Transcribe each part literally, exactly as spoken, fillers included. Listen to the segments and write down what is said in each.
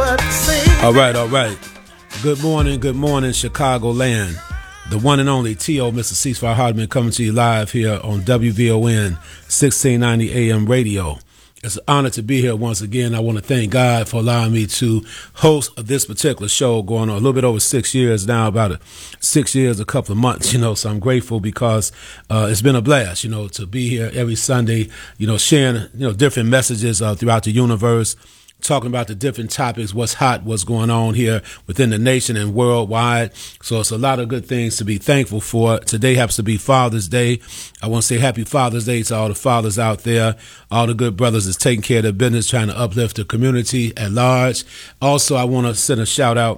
All right, all right. Good morning, good morning, Chicago land. The one and only T O, Mister Ceasefire Hardman, coming to you live here on W V O N sixteen ninety A M radio. It's an honor to be here once again. I want to thank God for allowing me to host this particular show going on a little bit over six years now, about a, six years, a couple of months, you know, so I'm grateful because uh, it's been a blast, you know, to be here every Sunday, you know, sharing, you know, different messages uh, throughout the universe, talking about the different topics, what's hot, what's going on here within the nation and worldwide. So it's a lot of good things to be thankful for. Today happens to be Father's Day. I want to say happy Father's Day to all the fathers out there, all the good brothers that's taking care of their business, trying to uplift the community at large. Also, I want to send a shout out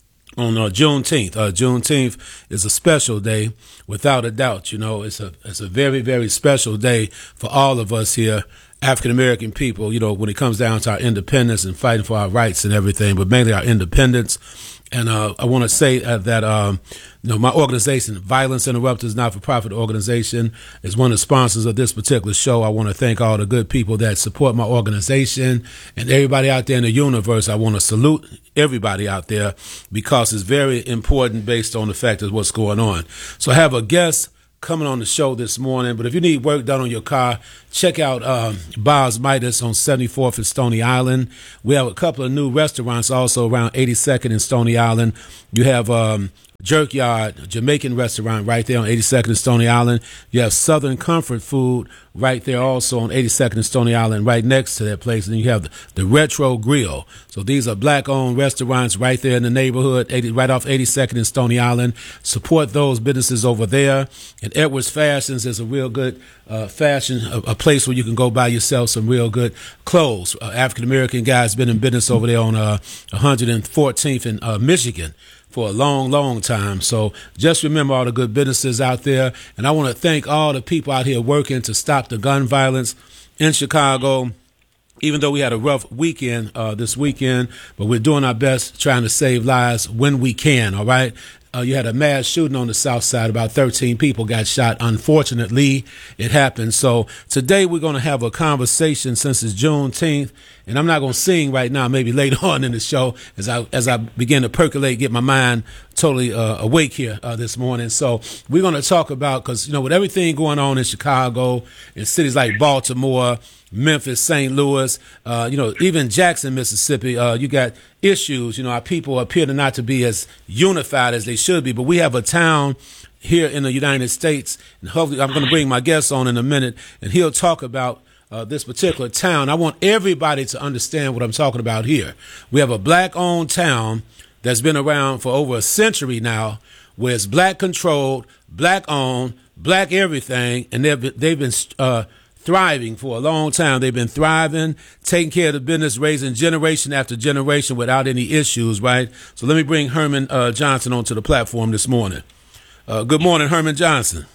on uh, Juneteenth. Uh, Juneteenth is a special day, without a doubt. You know, it's a it's a very, very special day for all of us here, African-American people, you know, when it comes down to our independence and fighting for our rights and everything, but mainly our independence. And uh, I want to say uh, that, um, you know, my organization, Violence Interrupters, not-for-profit organization, is one of the sponsors of this particular show. I want to thank all the good people that support my organization and everybody out there in the universe. I want to salute everybody out there because it's very important based on the fact of what's going on. So I have a guest coming on the show this morning, but if you need work done on your car, check out um, Bob's Midas on seventy-fourth and Stony Island. We have a couple of new restaurants also around eighty-second and Stony Island. You have um, Jerk Yard, a Jamaican restaurant right there on eighty-second and Stony Island. You have Southern Comfort Food right there also on eighty-second and Stony Island, right next to that place. And you have the, the Retro Grill. So these are black-owned restaurants right there in the neighborhood, eighty, right off eighty-second and Stony Island. Support those businesses over there. And Edwards Fashions is a real good uh, fashion, a, a place where you can go buy yourself some real good clothes. Uh, African-American guys been in business over there on uh, one hundred fourteenth in uh, Michigan for a long, long time. So just remember all the good businesses out there. And I want to thank all the people out here working to stop the gun violence in Chicago, even though we had a rough weekend uh, this weekend, but we're doing our best trying to save lives when we can, all right? Uh, you had a mass shooting on the south side. About thirteen people got shot. Unfortunately, it happened. So today we're going to have a conversation since it's Juneteenth, and I'm not going to sing right now, maybe later on in the show as I as I begin to percolate, get my mind totally uh, awake here uh, this morning. So we're going to talk about, because, you know, with everything going on in Chicago, in cities like Baltimore, Memphis, Saint Louis, uh, you know, even Jackson, Mississippi, uh, you got issues. You know, our people appear to not to be as unified as they should be. But we have a town here in the United States, and hopefully I'm going to bring my guest on in a minute, and he'll talk about uh, this particular town. I want everybody to understand what I'm talking about here. We have a black-owned town that's been around for over a century now, where it's black-controlled, black-owned, black everything, and they've been, they've been uh, thriving for a long time. They've been thriving, taking care of the business, raising generation after generation without any issues, right? So let me bring Herman uh, Johnson onto the platform this morning. Uh, good morning, Herman Johnson.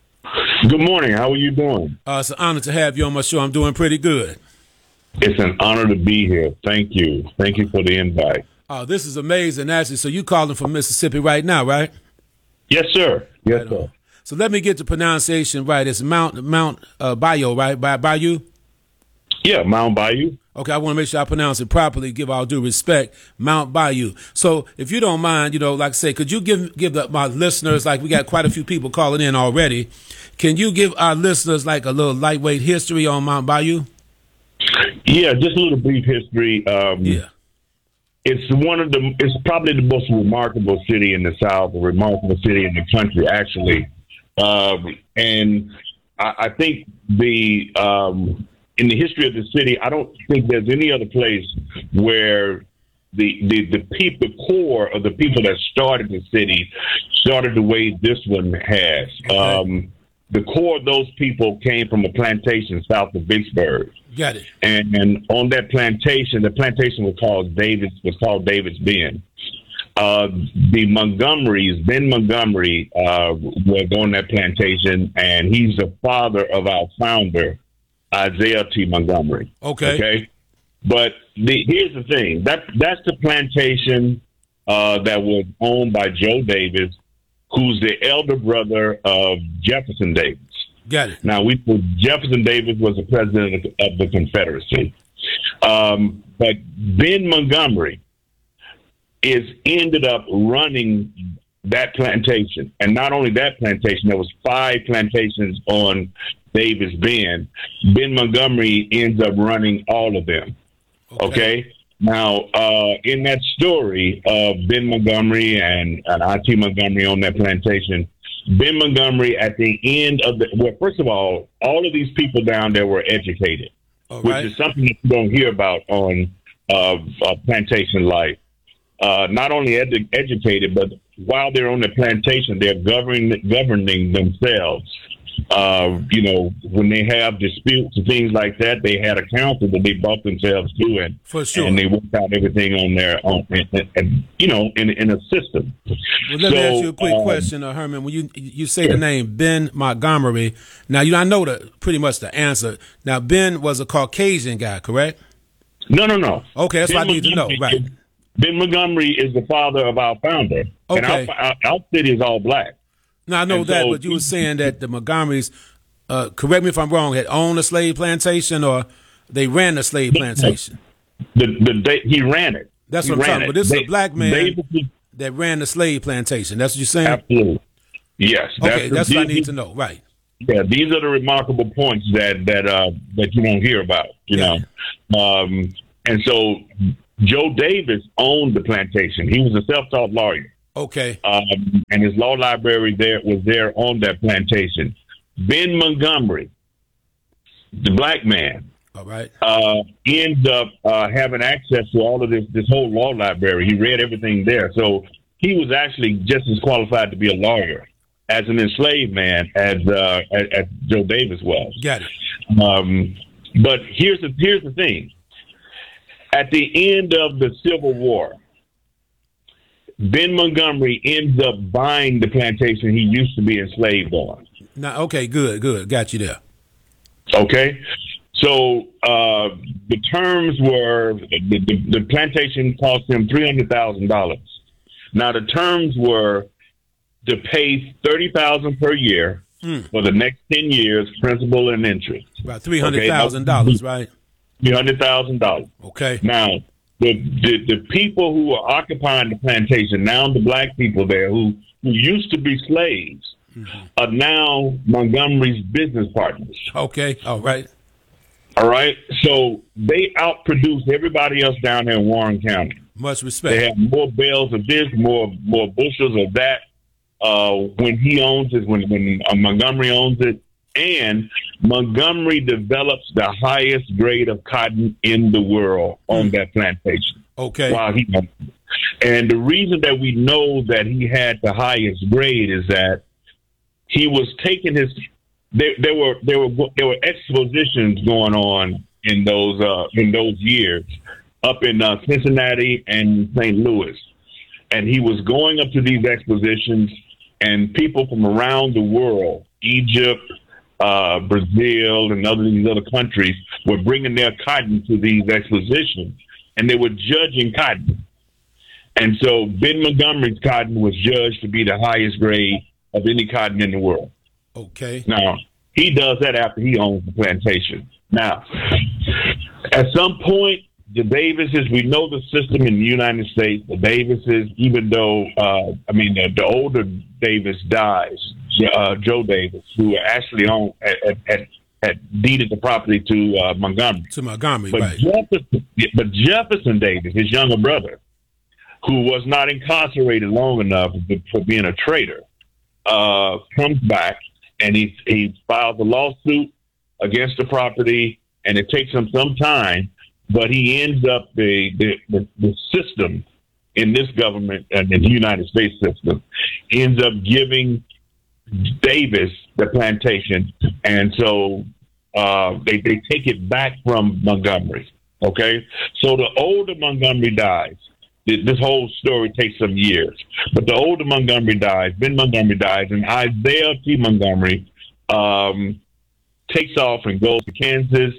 Good morning. How are you doing? Uh, it's an honor to have you on my show. I'm doing pretty good. It's an honor to be here. Thank you. Thank you for the invite. Oh, this is amazing, actually. So you calling from Mississippi right now, right? Yes, sir. Yes, right sir. On. So let me get the pronunciation right. It's Mount Mount uh, Bayou, right? By Bayou? Yeah, Mount Bayou. Okay, I want to make sure I pronounce it properly, give all due respect, Mount Bayou. So if you don't mind, you know, like I say, could you give give the, my listeners, like we got quite a few people calling in already, can you give our listeners like a little lightweight history on Mount Bayou? Yeah, just a little brief history. Um, yeah. It's one of the, it's probably the most remarkable city in the South, a remarkable city in the country, actually. Um, and I, I think the, um, in the history of the city, I don't think there's any other place where the, the, the people, the core of the people that started the city started the way this one has. Okay. Um, the core of those people came from a plantation south of Vicksburg. Got it. And, and on that plantation, the plantation was called Davis, was called Davis Bend. Uh, the Montgomerys, Ben Montgomery, uh, was on that plantation, and he's the father of our founder, Isaiah T. Montgomery. Okay. Okay. But the, here's the thing. That that's the plantation uh, that was owned by Joe Davis, who's the elder brother of Jefferson Davis. Got it. Now, we Jefferson Davis was the president of the, of the Confederacy. Um, but Ben Montgomery is ended up running that plantation. And not only that plantation, there was five plantations on Davis Bend. Ben Montgomery ends up running all of them. Okay. okay? Now, uh, in that story of Ben Montgomery and, and I T Montgomery on that plantation, Ben Montgomery at the end of the, well, first of all, all of these people down there were educated, all which right. is something that you don't hear about on uh, uh, plantation life. Uh, not only edu- educated, but while they're on the plantation, they're governing governing themselves. Uh, you know, when they have disputes and things like that, they had a council that they brought themselves to, and For sure. and they worked out everything on their own, and, and, you know, in in a system. Well, let so, me ask you a quick um, question, uh, Herman. When you you say the name Ben Montgomery, now you I know the pretty much the answer. Now Ben was a Caucasian guy, correct? No, no, no. Okay, that's ben what I need Montgomery to know. Right. Is, Ben Montgomery is the father of our founder, okay. and our, our, our city is all black. Now, I know and that, so, but you were saying that the Montgomerys, uh, correct me if I'm wrong, had owned a slave plantation or they ran a slave plantation? The, the, the, he ran it. That's he what I'm talking about. But this they, is a black man they, that ran the slave plantation. That's what you're saying? Absolutely. Yes. Okay, that's, that's the, what I these, need to know. Right. Yeah, these are the remarkable points that that uh, that you don't hear about, you yeah. know. Um, and so Joe Davis owned the plantation. He was a self-taught lawyer. Okay. Um, and his law library there was there on that plantation. Ben Montgomery, the black man, all right, uh, ends up uh, having access to all of this this whole law library. He read everything there, so he was actually just as qualified to be a lawyer as an enslaved man as uh, as, as Joe Davis was. Got it. Um, but here's the here's the thing. At the end of the Civil War, Ben Montgomery ends up buying the plantation he used to be enslaved on. Now, okay, good, good. Got you there. Okay. So uh, the terms were, the, the, the plantation cost him three hundred thousand dollars. Now, the terms were to pay thirty thousand dollars per year mm. for the next ten years, principal and interest. About three hundred thousand dollars, okay? Right? three hundred thousand dollars. Okay. Now, the, the the people who are occupying the plantation, now the black people there who, who used to be slaves, mm-hmm. are now Montgomery's business partners. Okay. All right. All right. So they outproduce everybody else down there in Warren County. Much respect. They have more bales of this, more more bushels of that. Uh, when he owns it, when when uh, Montgomery owns it. And Montgomery develops the highest grade of cotton in the world on that plantation. Okay. While he, and the reason that we know that he had the highest grade is that he was taking his. There, there were there were there were expositions going on in those uh, in those years up in uh, Cincinnati and Saint Louis, and he was going up to these expositions, and people from around the world, Egypt, Uh, Brazil and other these other countries were bringing their cotton to these expositions, and they were judging cotton. And so Ben Montgomery's cotton was judged to be the highest grade of any cotton in the world. Okay. Now, he does that after he owns the plantation. Now, at some point, the Davises, we know the system in the United States, the Davises, even though, uh, I mean, the, the older Davis dies, uh, Joe Davis, who actually owned, had, had, had deeded the property to uh, Montgomery. To Montgomery, but right. Jefferson, but Jefferson Davis, his younger brother, who was not incarcerated long enough for being a traitor, uh, comes back and he, he files a lawsuit against the property, and it takes him some time. But he ends up the, the, the, the system in this government and the United States system ends up giving Davis the plantation. And so uh, they, they take it back from Montgomery. Okay. So the older Montgomery dies. This whole story takes some years, but the older Montgomery dies, Ben Montgomery dies, and Isaiah T. Montgomery um, takes off and goes to Kansas.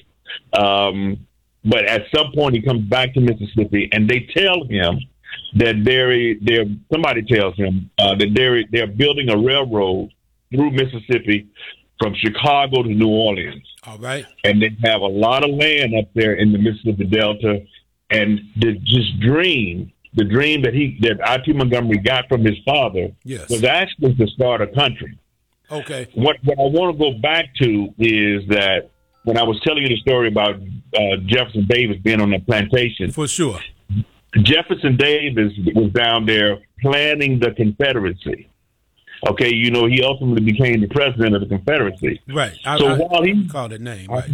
Um, But at some point, he comes back to Mississippi, and they tell him that they're, they're somebody tells him uh, that they're they're building a railroad through Mississippi from Chicago to New Orleans. All right, and they have a lot of land up there in the Mississippi Delta, and they just dream the dream that he that I T Montgomery got from his father yes. was actually to start a country. Okay. What what I want to go back to is that when I was telling you the story about uh, Jefferson Davis being on the plantation. For sure. Jefferson Davis was down there planning the Confederacy. Okay, you know, he ultimately became the president of the Confederacy. Right. I, so I, while he called it name, right.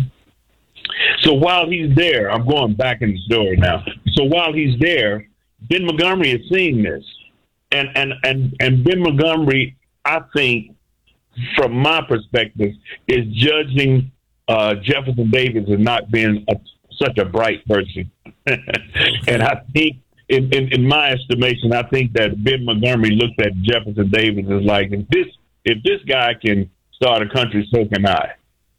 So while he's there, I'm going back in the story now. So while he's there, Ben Montgomery is seeing this. And and, and, and Ben Montgomery, I think, from my perspective, is judging uh, Jefferson Davis as not being a, such a bright person. And I think, in, in, in my estimation, I think that Ben Montgomery looked at Jefferson Davis as like, if this if this guy can start a country, so can I.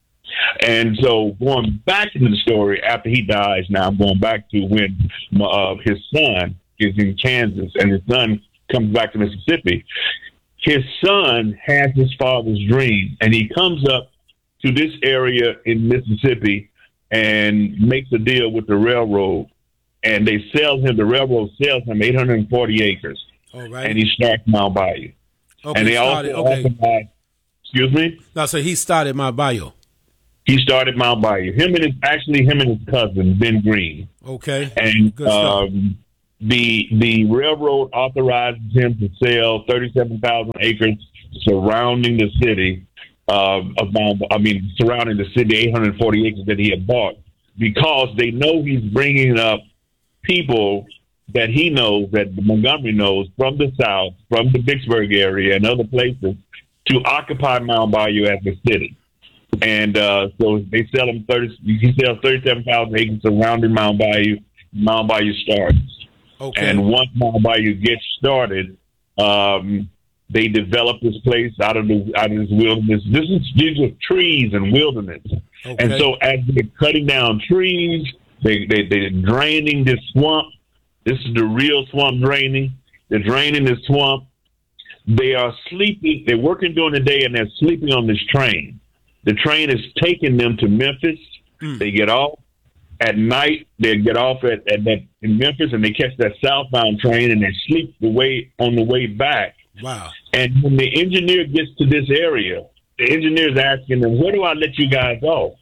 And so going back into the story, after he dies, now I'm going back to when uh, his son is in Kansas and his son comes back to Mississippi. His son has his father's dream, and he comes up to this area in Mississippi and makes a deal with the railroad. And they sell him, the railroad sells him eight hundred forty acres. All right. And he starts Mount Bayou. Okay, and they started, also, okay. also excuse me? No, so he started Mount Bayou. He started Mount Bayou. Him and his, actually him and his cousin, Ben Green. Okay. And Good stuff. um, the the railroad authorizes him to sell thirty-seven thousand acres surrounding the city uh, of Mount, I mean, surrounding the city, eight hundred forty acres that he had bought, because they know he's bringing up people that he knows, that Montgomery knows from the South, from the Vicksburg area and other places, to occupy Mount Bayou as a city. And uh, so they sell him thirty. He sells thirty-seven thousand acres surrounding Mount Bayou. Mount Bayou starts. Okay. And once Mount Bayou gets started, um, they develop this place out of the out of this wilderness. This is these are trees and wilderness. Okay. And so as they're cutting down trees, they they they're draining this swamp. This is the real swamp draining. They're draining this swamp. They are sleeping. They're working during the day and they're sleeping on this train. The train is taking them to Memphis. Mm. They get off. At night, they get off at, at that in Memphis, and they catch that southbound train, and they sleep the way on the way back. Wow! And when the engineer gets to this area, the engineer is asking them, "Where do I let you guys off?"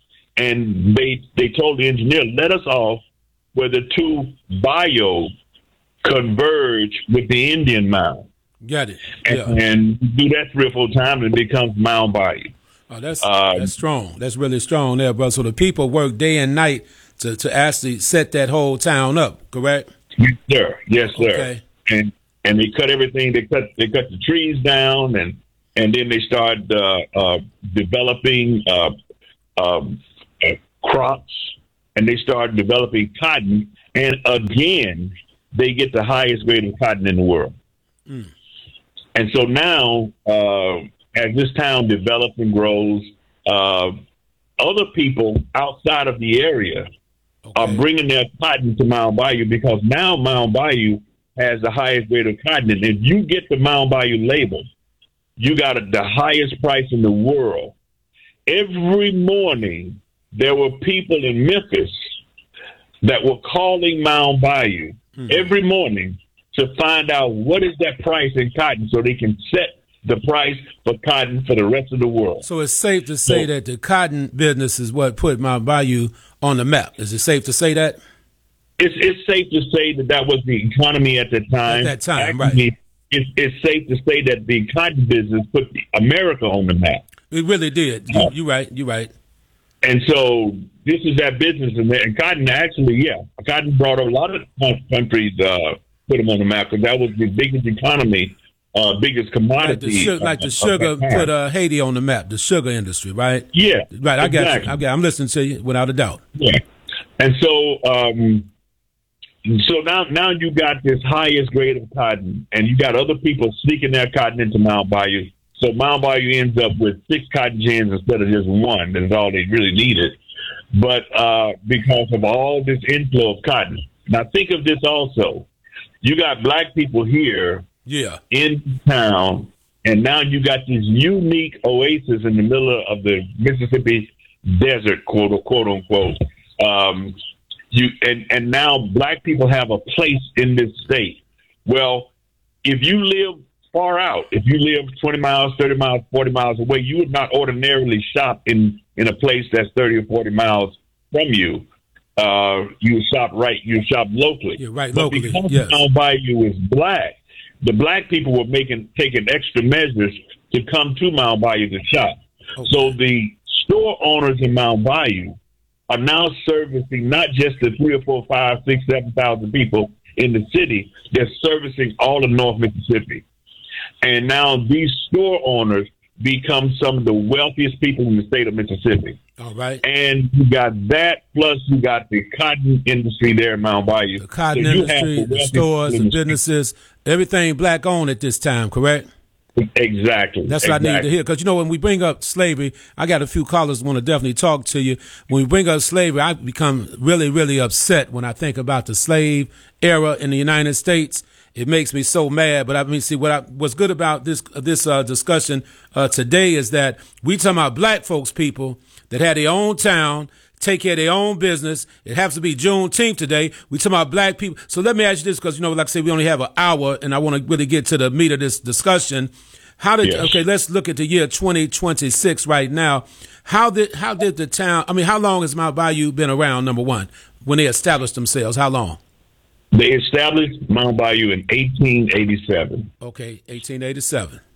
And they they told the engineer, "Let us off where the two bayous converge with the Indian Mound." Got it. And, Yeah. and do that three or four times, and it becomes Mound Bayou. Oh, that's Um, that's strong. That's really strong there, bro. So the people work day and night to, to actually set that whole town up, correct? Yes, sir. Yes, sir. Okay. And and they cut everything. They cut they cut the trees down, and and then they start uh, uh, developing uh, um, uh, crops, and they start developing cotton. And again, they get the highest grade of cotton in the world. Mm. And so now. Uh, As this town develops and grows, uh, other people outside of the area okay. are bringing their cotton to Mound Bayou, because now Mound Bayou has the highest grade of cotton. And if you get the Mound Bayou label, you got a, the highest price in the world. Every morning, there were people in Memphis that were calling Mound Bayou mm-hmm. every morning to find out what is that price in cotton so they can set the price for cotton for the rest of the world. So it's safe to say so, that the cotton business is what put Mount Bayou on the map. Is it safe to say that? It's it's safe to say that that was the economy at the time. At that time, Actually, right. It's, it's safe to say that the cotton business put America on the map. It really did. You, you're right. You're right. And so this is that business. And, and cotton actually, yeah, cotton brought a lot of countries, uh, put them on the map, because that was the biggest economy. Uh, biggest commodity. Like the sugar, like the sugar put uh, Haiti on the map, the sugar industry, right? Yeah. Right, I exactly. got you. I got, I'm listening to you without a doubt. Yeah. And so um, so now now you got this highest grade of cotton, and you got other people sneaking their cotton into Mount Bayou. So Mount Bayou ends up with six cotton gins instead of just one. That's all they really needed. But uh, because of all this inflow of cotton. Now think of this also. You got black people here Yeah. in town, and now you got this unique oasis in the middle of the Mississippi desert, quote quote unquote. Um, You and, and now black people have a place in this state. Well, if you live far out, if you live twenty miles, thirty miles, forty miles away, you would not ordinarily shop in, in a place that's thirty or forty miles from you. Uh, you shop right, you shop locally. Yeah, right, but locally. Because yes. Mound Bayou is black, the black people were making taking extra measures to come to Mound Bayou to shop. Okay. So the store owners in Mound Bayou are now servicing not just the three or four, five, six, seven thousand people in the city. They're servicing all of North Mississippi. And now these store owners become some of the wealthiest people in the state of Mississippi. All right. And you got that, plus you got the cotton industry there in Mount Bayou. The cotton so industry, the, the stores, the businesses, everything black owned at this time, correct? Exactly. That's what exactly. I need to hear. Because, you know, when we bring up slavery, I got a few callers who want to definitely talk to you. When we bring up slavery, I become really, really upset when I think about the slave era in the United States. It makes me so mad. But I mean, see, what I, what's good about this this uh, discussion uh, today is that we talking about black folks, people that had their own town, take care of their own business. It happens to be Juneteenth today. We talking about black people. So let me ask you this, because, you know, like I said, we only have an hour, and I want to really get to the meat of this discussion. How did, yes. okay, let's look at the year twenty twenty-six right now. How did, how did the town, I mean, how long has Mount Bayou been around, number one, when they established themselves? How long? They established Mount Bayou in eighteen eighty-seven. Okay, eighteen eighty-seven.